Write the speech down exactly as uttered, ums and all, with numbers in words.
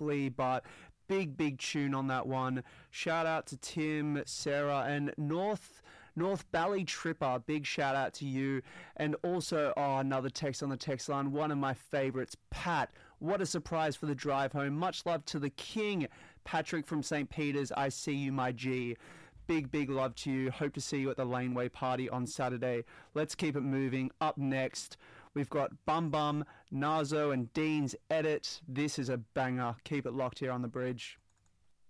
quickly, but big, big tune on that one. Shout out to Tim, Sarah, and North North Bally Tripper. Big shout out to you. And also, oh, another text on the text line. One of my favorites, Pat. What a surprise for the drive home. Much love to the king, Patrick from Saint Peter's. I see you, my G. Big, big love to you. Hope to see you at the Laneway party on Saturday. Let's keep it moving. Up next, we've got Bum Bum, Nazo, and Dean's Edit. This is a banger. Keep it locked here on The Bridge.